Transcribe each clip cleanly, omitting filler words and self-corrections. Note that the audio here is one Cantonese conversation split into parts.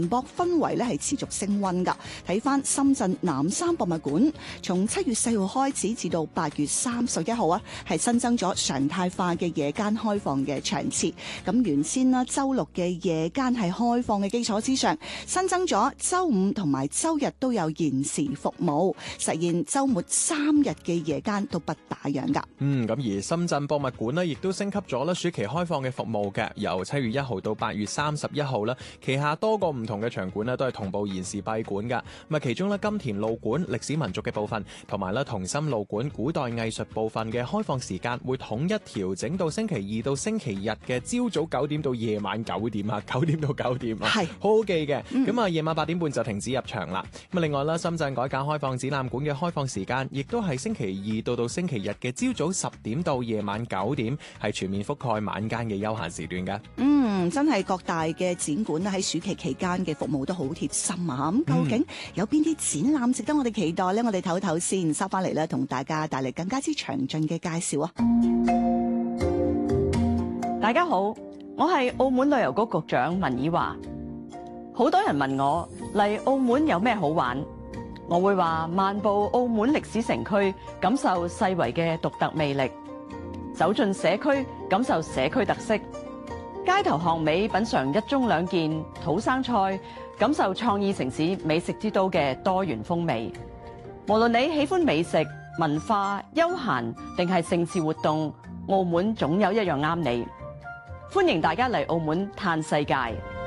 博氛圍咧係持續升溫㗎。睇翻深圳南山博物館，從7月4號開始至到8月31號啊，係新增咗常態化嘅夜間開放嘅場次。咁原先啦，週六嘅夜間係開放嘅基礎之上，新增咗週5同埋週日都有延時服務，實現週末3日嘅夜間都不打烊㗎。 咁而深圳博物館呢，亦都升級咗啦暑期開放嘅服務嘅，由7月1號到8月31號啦，旗下多個唔同嘅場館呢，都係同步延時閉館㗎。咁啊，其中呢，金田路館歷史民族嘅部分，同埋咧同心路館古代藝術部分嘅開放時間會統一調整到星期二到星期日嘅朝早9點到夜晚9點啊，9點到9點啊，係好好記嘅。咁啊，夜晚8點半就停止入場啦。咁啊，另外啦，深圳改革開放展覽館嘅開放時間，亦都係星期二到星期日嘅朝早10點到夜晚9點，係全面覆蓋晚間嘅休閒時段㗎。 真係各大嘅展館喺暑期期間嘅服務都好貼心啊！咁究竟有邊啲展覽值得我哋期待呢？我哋唞唞先，收翻嚟咧，同大家帶嚟更加之詳盡嘅介紹啊！ 大家好，我係澳門旅遊局局長文綺華。好多人問我嚟澳門有咩好玩，我會話漫步澳門歷史城區，感受世遺嘅獨特魅力；走進社區，感受社區特色；街頭巷尾品嚐一盅兩件土生菜，感受創意城市美食之都嘅多元風味。無論你喜歡美食、文化、休閒定係盛事活動，澳門總有一樣啱你。歡迎大家嚟澳門嘆世界。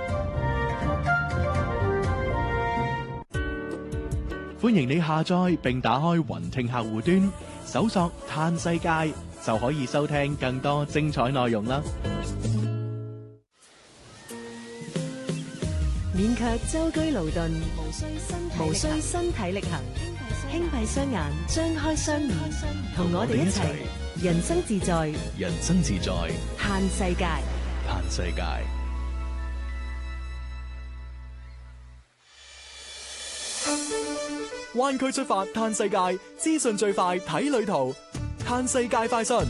歡迎你下載並打開雲聽客戶端，搜索嘆世界就可以收聽更多精彩內容啦。 勉強舟車勞頓，無需身體力行，輕閉雙眼，張開雙耳，同我哋一齊人生自在， 人生自在， 嘆世界， 嘆世界。 灣區出發嘆世界，資訊最快睇旅途，嘆世界快訊。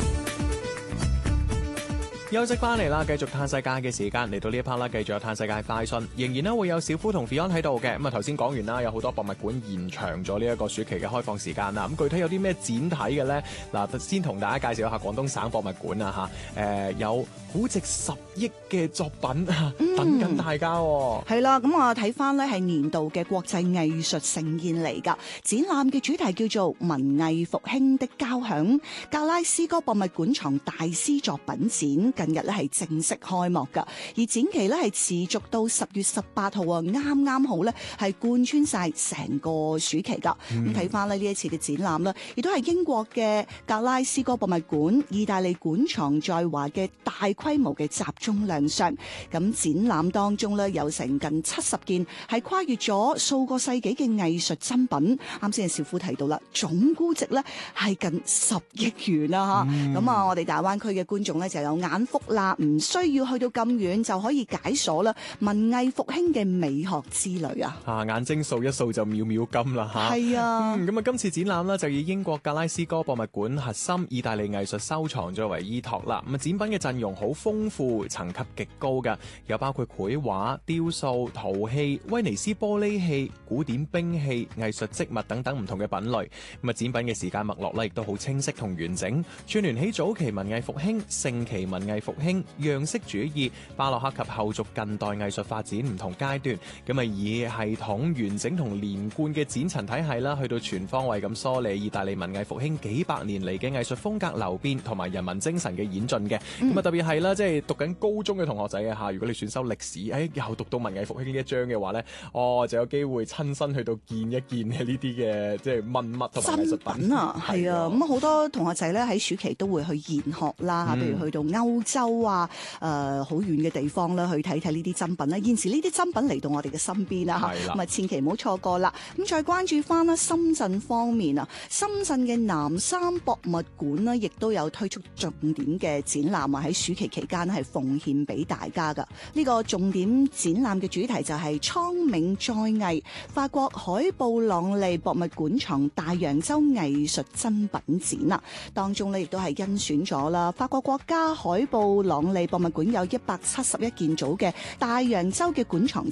休息翻嚟啦，繼續嘆世界嘅時間嚟到呢一 part 啦，繼續有嘆世界快訊，仍然咧會有小夫同 Fion 喺度嘅。咁啊頭先講完啦，有好多博物館延長咗呢一個暑期嘅開放時間啦。咁具體有啲咩展睇嘅咧？嗱，先同大家介紹一下廣東省博物館啊嚇，有估值10億嘅作品等緊大家喎。 係啦，咁我睇翻咧係年度嘅國際藝術盛宴嚟㗎。展覽嘅主題叫做文藝復興的交響，格拉斯哥博物館藏大師作品展。近日咧係正式開幕㗎，而展期咧係持續到10月18號啊，啱啱好咧係貫穿晒成個暑期㗎。咁睇翻呢一次嘅展覽啦，亦都係英國嘅格拉斯哥博物館、意大利館藏在華嘅大規模嘅集中亮相。咁展覽當中咧有成近70件係跨越咗數個世紀嘅藝術珍品。啱先少夫提到啦，總估值咧係近10億元啦嚇。咁我哋大灣區嘅觀眾咧就有眼福啦，唔需要去到咁遠就可以解鎖啦文藝復興嘅美學之旅啊！ 眼睛掃一掃就秒秒金啦嚇！係啊，咁今次展覽呢，就以英國格拉斯哥博物館核心意大利藝術收藏作為依託啦。咁展品嘅陣容好豐富，層級極高嘅，有包括繪畫、雕塑、陶器、威尼斯玻璃器、古典兵器、藝術織物等等唔同嘅品類。咁展品嘅時間脈絡咧，亦都好清晰同完整，串聯起早期文藝復興、盛期文藝復興、樣式主義、巴洛克及後續近代藝術發展唔同階段，咁以系統完整同連貫嘅展陳體系啦，去到全方位咁梳理意大利文藝復興幾百年嚟嘅藝術風格流變同埋人民精神嘅演進嘅。咁特別係啦，即係讀緊高中嘅同學仔啊嚇，如果你選修歷史，又讀到文藝復興呢一章嘅話咧，就有機會親身去到見一見嘅呢啲嘅即係文物同埋藝術品啊，係啊，咁好多同學仔咧喺暑期都會去研學啦嚇，譬如去到歐洲啊，好遠嘅地方啦，去睇睇呢啲珍品啦。現時呢啲珍品嚟到我哋嘅身邊啦嚇，咁啊千祈唔好錯過啦。咁再關注翻啦，深圳方面啊，深圳嘅南山博物館呢，亦都有推出重點嘅展覽啊，喺暑期期間係奉獻俾大家噶。呢個重點展覽嘅主題就係蒼冥載藝，法國海布朗利博物館藏大洋洲藝術珍品展啦。當中呢，亦都係甄選咗啦，法國國家海布朗利博物館有171件組嘅大洋洲嘅館藏